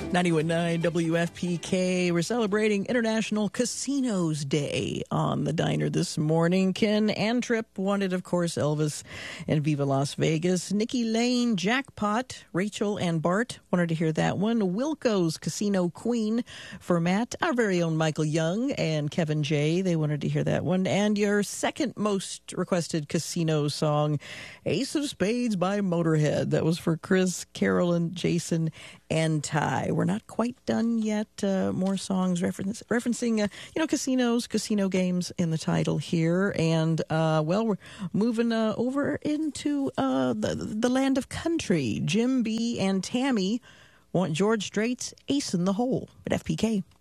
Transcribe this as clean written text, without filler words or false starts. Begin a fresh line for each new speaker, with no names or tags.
91.9 WFPK. We're celebrating International Casinos Day on the diner this morning. Ken Antrip wanted, of course, Elvis and Viva Las Vegas. Nikki Lane, Jackpot. Rachel and Bart wanted to hear that one. Wilco's Casino Queen for Matt. Our very own Michael Young and Kevin J. They wanted to hear that one. And your second most requested casino song, Ace of Spades by Motorhead. That was for Chris, Carolyn, Jason, and Ty. We're not quite done yet. More songs referencing, casinos, casino games in the title here. And, we're moving over into the land of country. Jim B. and Tammy want George Strait's Ace in the Hole at FPK.